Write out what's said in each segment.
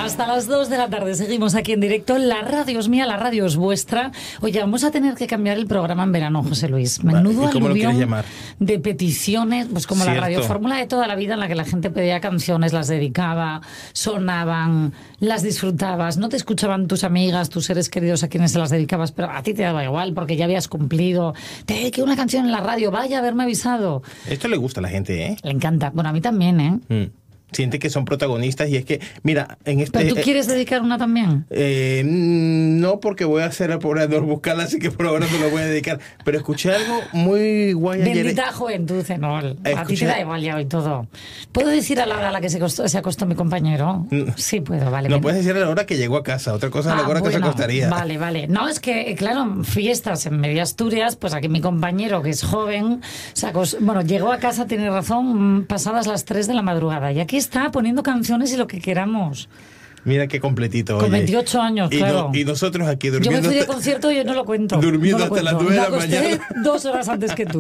Hasta las 2 de la tarde seguimos aquí en directo. La radio es mía, la radio es vuestra. Oye, vamos a tener que cambiar el programa en verano, José Luis. Menudo aluvión de peticiones, pues como la radiofórmula de toda la vida en la que la gente pedía canciones, las dedicaba, sonaban, las disfrutabas, no te escuchaban tus amigas, tus seres queridos a quienes se las dedicabas, pero a ti te daba igual porque ya habías cumplido. Te dediqué una canción en la radio, vaya a haberme avisado. Esto le gusta a la gente, ¿eh? Le encanta. Bueno, a mí también, ¿eh? Siente que son protagonistas y es que, mira, en este... ¿Pero tú quieres dedicar una también? No, porque voy a hacer el pobre Ador buscarla, así que por ahora no lo voy a dedicar. Pero escuché algo muy guay ayer. Bendita juventud, Enol. A ti te da igual ya hoy todo. ¿Puedo decir a la hora a la que se acostó mi compañero? Sí puedo, vale. No puedes decir a la hora que llegó a casa, otra cosa es la hora que se acostaría. Vale. No, es que, claro, fiestas en Media Asturias, pues aquí mi compañero, que es joven, llegó a casa, tiene razón, pasadas las 3 de la madrugada. Y aquí está poniendo canciones y lo que queramos. Mira qué completito. Con 28 años, claro. Y nosotros aquí durmiendo. Yo me fui de concierto y yo no lo cuento. Durmiendo hasta las 9 de la mañana. 2 horas antes que tú.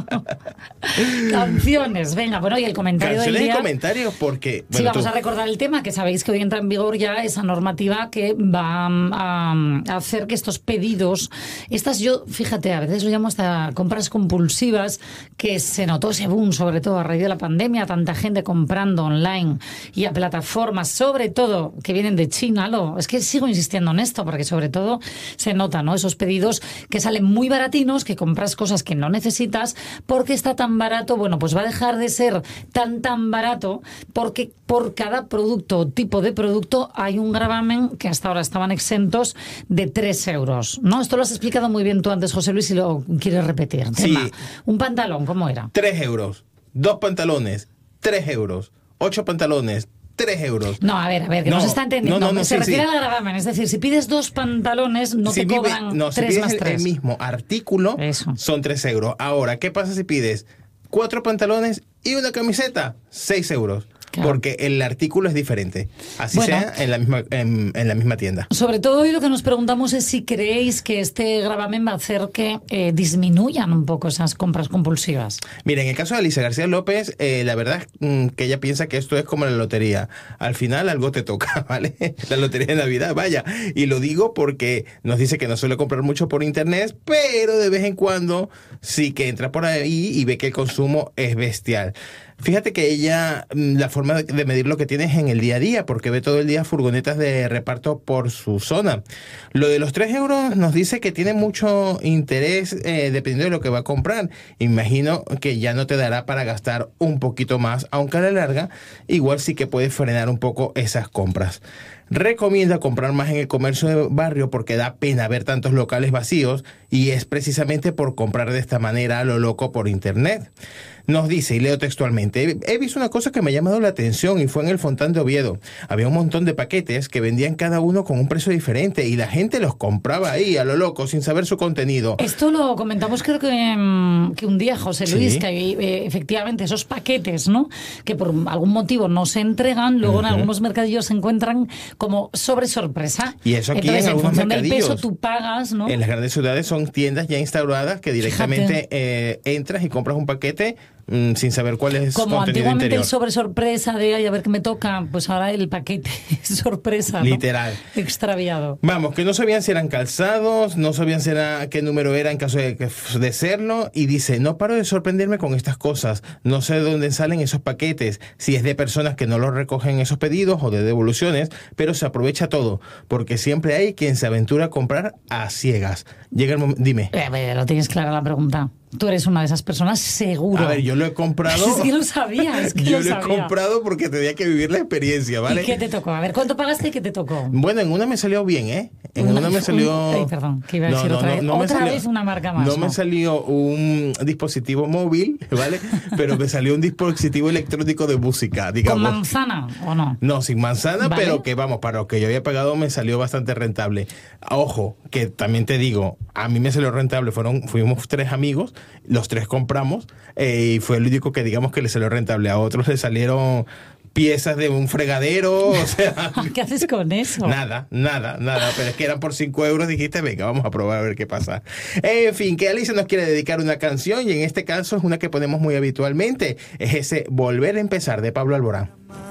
Canciones, venga, bueno, y el comentario del día. Canciones y comentarios, porque... Bueno, sí, vamos a recordar el tema, que sabéis que hoy entra en vigor ya esa normativa que va a hacer que estos pedidos, fíjate, a veces lo llamo hasta compras compulsivas, que se notó ese boom, sobre todo a raíz de la pandemia, tanta gente comprando online y a plataformas, sobre todo que vienen de China. Es que sigo insistiendo en esto porque sobre todo se nota, ¿no? Esos pedidos que salen muy baratinos, que compras cosas que no necesitas porque está tan barato. Bueno, pues va a dejar de ser tan barato porque por cada producto o tipo de producto hay un gravamen que hasta ahora estaban exentos de 3 euros, ¿no? Esto lo has explicado muy bien tú antes, José Luis, si lo quieres repetir. Sí. Un pantalón, ¿cómo era? 3 euros. 2 pantalones, 3 euros. 8 pantalones, 3 euros. No, a ver, que no se está entendiendo. Se refiere al gravamen, es decir, si pides 2 pantalones no te cobran 3 más 3. El mismo artículo, son 3 euros. Ahora, ¿qué pasa si pides 4 pantalones y una camiseta? 6 euros. Claro. Porque el artículo es diferente. Así sea en la misma tienda. Sobre todo hoy lo que nos preguntamos es si creéis que este gravamen va a hacer que disminuyan un poco esas compras compulsivas. Mira, en el caso de Alicia García López, la verdad es que ella piensa que esto es como la lotería. Al final algo te toca, ¿vale? La lotería de Navidad, vaya. Y lo digo porque nos dice que no suele comprar mucho por internet, pero de vez en cuando sí que entra por ahí y ve que el consumo es bestial. Fíjate que ella, la forma de medir lo que tiene es en el día a día, porque ve todo el día furgonetas de reparto por su zona. Lo de los 3 euros nos dice que tiene mucho interés dependiendo de lo que va a comprar. Imagino que ya no te dará para gastar un poquito más, aunque a la larga igual sí que puedes frenar un poco esas compras. Recomienda comprar más en el comercio de barrio porque da pena ver tantos locales vacíos y es precisamente por comprar de esta manera a lo loco por internet. Nos dice, y leo textualmente, he visto una cosa que me ha llamado la atención y fue en el Fontán de Oviedo. Había un montón de paquetes que vendían cada uno con un precio diferente y la gente los compraba ahí a lo loco sin saber su contenido. Esto lo comentamos creo que un día, José Luis, ¿sí? Que hay efectivamente esos paquetes, ¿no? Que por algún motivo no se entregan, luego en algunos mercadillos se encuentran como sobre sorpresa. Y eso aquí entonces, en algunos mercadillos. En función del peso tú pagas, ¿no? En las grandes ciudades son tiendas ya instauradas que directamente entras y compras un paquete sin saber cuál es como contenido antiguamente interior. El sobre sorpresa de ay, a ver qué me toca, pues ahora el paquete sorpresa, ¿no? Literal. Extraviado. Vamos, que no sabían si eran calzados, no sabían si qué número era en caso de serlo, y dice, no paro de sorprenderme con estas cosas, no sé de dónde salen esos paquetes, si es de personas que no los recogen esos pedidos o de devoluciones, pero se aprovecha todo, porque siempre hay quien se aventura a comprar a ciegas. Llega el momento, dime. Lo tienes clara la pregunta. Tú eres una de esas personas, seguro. A ver, yo lo he comprado. Es que lo sabía, yo lo he comprado porque tenía que vivir la experiencia, ¿vale? ¿Y qué te tocó? A ver, ¿cuánto pagaste y qué te tocó? Bueno, en una me salió bien, ¿eh? En una me salió... Ay, perdón, que iba a decir otra vez. Otra vez una marca más. No me salió un dispositivo móvil, ¿vale? Pero me salió un dispositivo electrónico de música, digamos. ¿Con manzana o no? No, sin manzana, ¿vale? Pero que vamos, para lo que yo había pagado me salió bastante rentable. Ojo, que también te digo, a mí me salió rentable. Fuimos 3 amigos, los 3 compramos y fue el único que digamos que le salió rentable. A otros le salieron piezas de un fregadero, o sea... ¿Qué haces con eso? Nada, pero es que eran por 5 euros, dijiste, venga, vamos a probar a ver qué pasa. En fin, que Alicia nos quiere dedicar una canción y en este caso es una que ponemos muy habitualmente, es ese Volver a empezar de Pablo Alborán.